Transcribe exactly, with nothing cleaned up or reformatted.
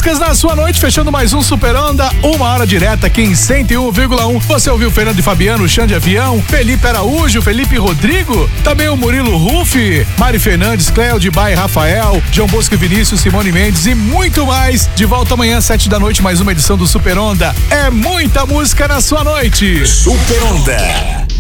músicas na sua noite, fechando mais um Super Onda, uma hora direta aqui em cento e um vírgula um. Você ouviu Fernando e Fabiano, Xande Avião, Felipe Araújo, Felipe Rodrigo, também o Murilo Rufi, Mari Fernandes, Cléo de Baia, Rafael, João Bosco e Vinícius, Simone Mendes e muito mais. De volta amanhã, sete da noite, mais uma edição do Super Onda. É muita música na sua noite. Super Onda.